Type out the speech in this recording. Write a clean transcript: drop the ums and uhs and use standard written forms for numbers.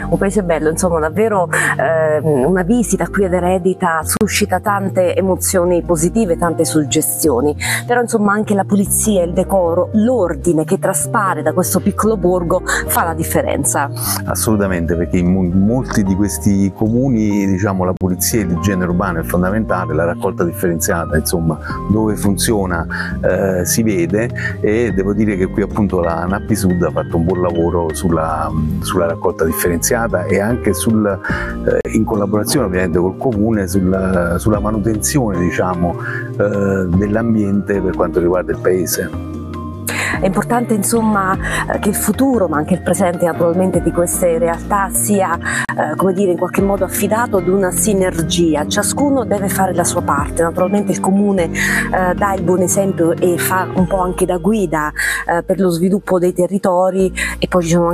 un paese bello, insomma davvero una visita qui ad Eredita suscita tante emozioni positive, tante suggestioni, però insomma anche la pulizia, il decoro, l'ordine che traspare da questo piccolo borgo fa la differenza. Assolutamente, perché in molti di questi comuni, diciamo, la pulizia e l'igiene urbana è fondamentale, la raccolta differenziata, insomma, dove funziona si vede, e devo dire che qui appunto la Nappi Sud ha fatto un buon lavoro sulla raccolta differenziata e anche in collaborazione ovviamente col comune sulla manutenzione, diciamo, dell'ambiente per quanto riguarda il paese. È importante insomma che il futuro, ma anche il presente naturalmente di queste realtà sia come dire, in qualche modo affidato ad una sinergia. Ciascuno deve fare la sua parte, naturalmente il comune dà il buon esempio e fa un po' anche da guida per lo sviluppo dei territori, e poi ci sono